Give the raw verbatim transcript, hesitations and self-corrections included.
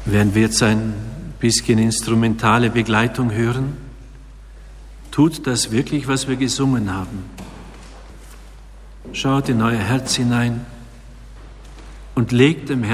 Während wir jetzt ein bisschen instrumentale Begleitung hören, tut das wirklich, was wir gesungen haben. Schaut in euer Herz hinein und legt dem Herrn